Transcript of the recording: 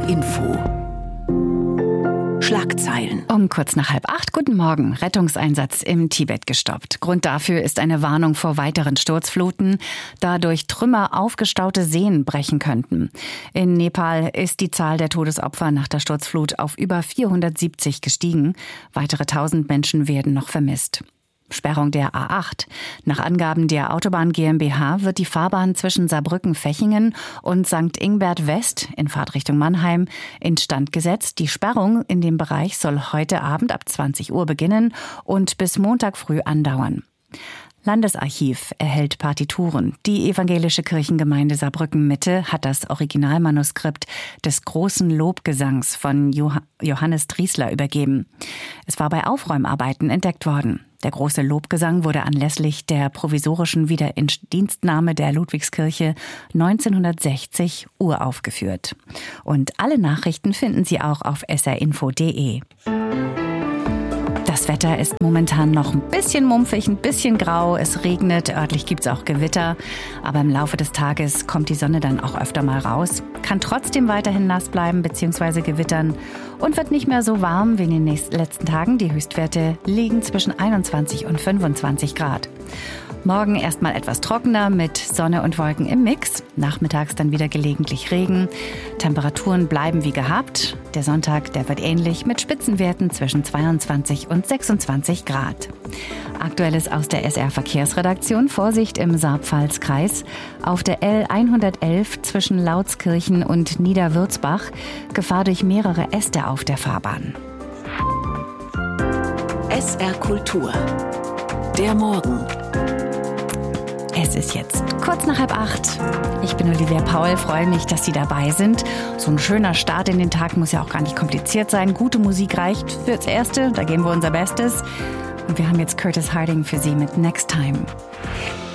Info. Schlagzeilen. Um kurz nach 7:30, guten Morgen. Rettungseinsatz im Tibet gestoppt. Grund dafür ist eine Warnung vor weiteren Sturzfluten, da durch Trümmer aufgestaute Seen brechen könnten. In Nepal ist die Zahl der Todesopfer nach der Sturzflut auf über 470 gestiegen. Weitere 1000 Menschen werden noch vermisst. Sperrung der A8. Nach Angaben der Autobahn GmbH wird die Fahrbahn zwischen Saarbrücken-Fechingen und St. Ingbert West in Fahrtrichtung Mannheim instand gesetzt. Die Sperrung in dem Bereich soll heute Abend ab 20 Uhr beginnen und bis Montag früh andauern. Landesarchiv erhält Partituren. Die evangelische Kirchengemeinde Saarbrücken-Mitte hat das Originalmanuskript des großen Lobgesangs von Johannes Triesler übergeben. Es war bei Aufräumarbeiten entdeckt worden. Der große Lobgesang wurde anlässlich der provisorischen Wiederinstnahme der Ludwigskirche 1960 uraufgeführt. Und alle Nachrichten finden Sie auch auf srinfo.de. Das Wetter ist momentan noch ein bisschen mumpfig, ein bisschen grau. Es regnet, örtlich gibt es auch Gewitter. Aber im Laufe des Tages kommt die Sonne dann auch öfter mal raus. Kann trotzdem weiterhin nass bleiben bzw. gewittern und wird nicht mehr so warm wie in den letzten Tagen. Die Höchstwerte liegen zwischen 21 und 25 Grad. Morgen erstmal etwas trockener mit Sonne und Wolken im Mix. Nachmittags dann wieder gelegentlich Regen. Temperaturen bleiben wie gehabt. Der Sonntag, der wird ähnlich mit Spitzenwerten zwischen 22 und 26 Grad. Aktuelles aus der SR-Verkehrsredaktion. Vorsicht im Saar-Pfalz-Kreis. Auf der L111 zwischen Lautskirchen und Niederwürzbach. Gefahr durch mehrere Äste auf der Fahrbahn. SR Kultur. Der Morgen. Es ist jetzt kurz nach 7:30. Ich bin Olivia Paul, freue mich, dass Sie dabei sind. So ein schöner Start in den Tag muss ja auch gar nicht kompliziert sein. Gute Musik reicht fürs Erste, da geben wir unser Bestes. Und wir haben jetzt Curtis Harding für Sie mit Next Time.